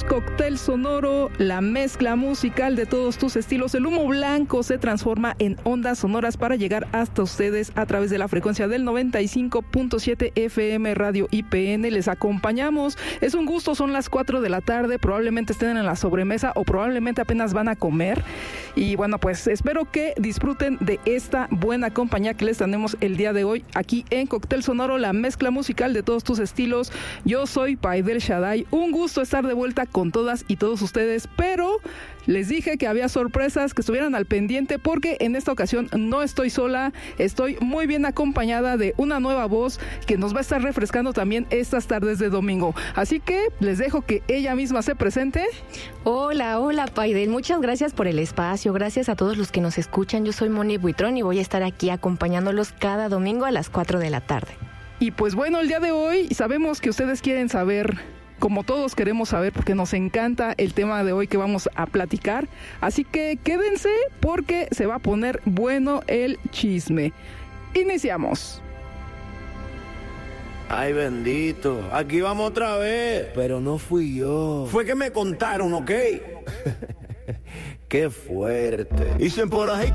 Cóctel Sonoro, la mezcla musical de todos tus estilos. El humo blanco se transforma en ondas sonoras para llegar hasta ustedes a través de la frecuencia del 95.7 FM Radio IPN. Les acompañamos. Es un gusto, son las 4 de la tarde. Probablemente estén en la sobremesa o probablemente apenas van a comer. Y bueno, pues espero que disfruten de esta buena compañía que les tenemos el día de hoy aquí en Cóctel Sonoro, la mezcla musical de todos tus estilos. Yo soy Paidel Shaddai. Un gusto estar de vuelta con todas y todos ustedes, pero les dije que había sorpresas, que estuvieran al pendiente, porque en esta ocasión no estoy sola, estoy muy bien acompañada de una nueva voz que nos va a estar refrescando también estas tardes de domingo. Así que les dejo que ella misma se presente. Hola Paidel, muchas gracias por el espacio, gracias a todos los que nos escuchan. Yo soy Moni Buitrón y voy a estar aquí acompañándolos cada domingo a las 4 de la tarde. Y pues bueno, el día de hoy sabemos que ustedes quieren saber, como todos queremos saber, porque nos encanta el tema de hoy que vamos a platicar. Así que quédense porque se va a poner bueno el chisme. Iniciamos. Ay, bendito, aquí vamos otra vez. Pero no fui yo. Fue que me contaron, ¿ok? Qué fuerte. Dicen por ahí